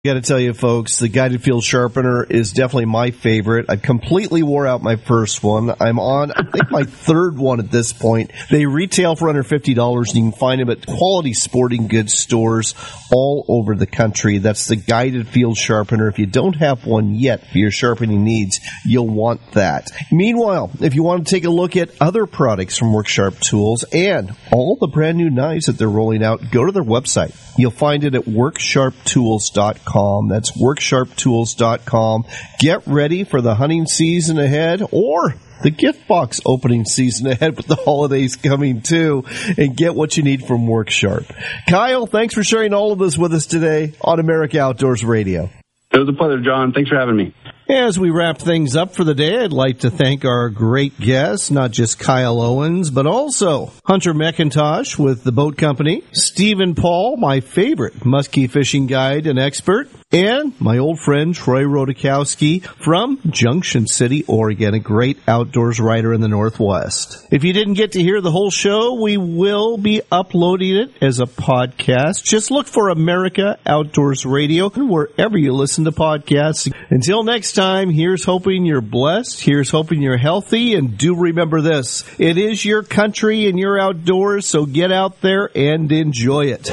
Got to tell you, folks, the Guided Field Sharpener is definitely my favorite. I completely wore out my first one. I'm on, I think, my third one at this point. They retail for under $50, and you can find them at quality sporting goods stores all over the country. That's the Guided Field Sharpener. If you don't have one yet for your sharpening needs, you'll want that. Meanwhile, if you want to take a look at other products from WorkSharp Tools and all the brand new knives that they're rolling out, go to their website. You'll find it at WorkSharpTools.com. That's WorkSharpTools.com. Get ready for the hunting season ahead, or the gift box opening season ahead with the holidays coming too, and get what you need from WorkSharp. Kyle, thanks for sharing all of this with us today on America Outdoors Radio. It was a pleasure, John. Thanks for having me. As we wrap things up for the day, I'd like to thank our great guests, not just Kyle Owens, but also Hunter McIntosh with the Boat Company, Stephen Paul, my favorite muskie fishing guide and expert, and my old friend Troy Rodakowski from Junction City, Oregon, a great outdoors writer in the Northwest. If you didn't get to hear the whole show, we will be uploading it as a podcast. Just look for America Outdoors Radio wherever you listen to podcasts. Until next time, here's hoping you're blessed. Here's hoping you're healthy. And do remember this. It is your country and your outdoors, so get out there and enjoy it.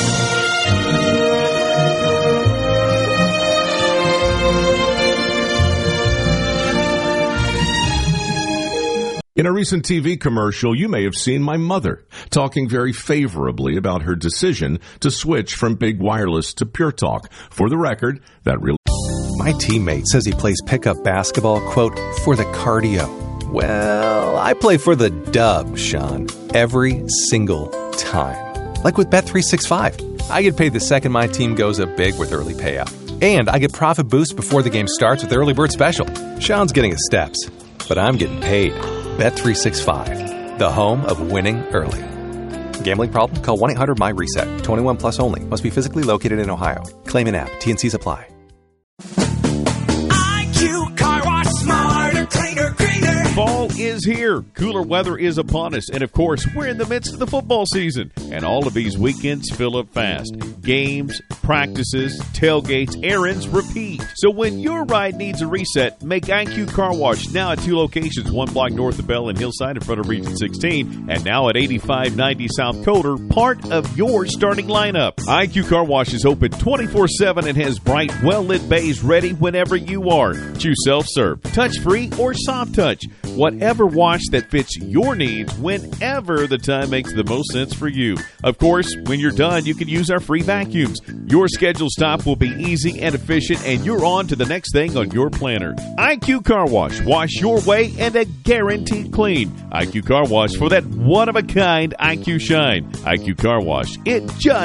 In a recent TV commercial, you may have seen my mother talking very favorably about her decision to switch from big wireless to Pure Talk. For the record, that really... My teammate says he plays pickup basketball, quote, for the cardio. Well, I play for the dub, Sean, every single time. Like with Bet365. I get paid the second my team goes up big with early payout. And I get profit boost before the game starts with Early Bird Special. Sean's getting his steps, but I'm getting paid. Bet365, the home of winning early. Gambling problem? Call 1-800-MY-RESET. 21 plus only. Must be physically located in Ohio. Claim in app. T&Cs apply. IQ Car Wash, smarter, cleaner, greener. Fall is here. Cooler weather is upon us. And, of course, we're in the midst of the football season. And all of these weekends fill up fast. Games, practices, tailgates, errands, repeat. So when your ride needs a reset, make IQ Car Wash now at 2 locations, 1 block north of Bell and Hillside in front of Region 16, and now at 8590 South Coder, part of your starting lineup. IQ Car Wash is open 24/7 and has bright, well-lit bays ready whenever you are. Choose self-serve, touch-free, or soft touch. Whatever wash that fits your needs whenever the time makes the most sense for you. Of course, when you're done, you can use our free vacuums. Your scheduled stop will be easy and efficient, and you're on to the next thing on your planner. IQ Car Wash. Wash your way and a guaranteed clean. IQ Car Wash for that one-of-a-kind IQ shine. IQ Car Wash. It just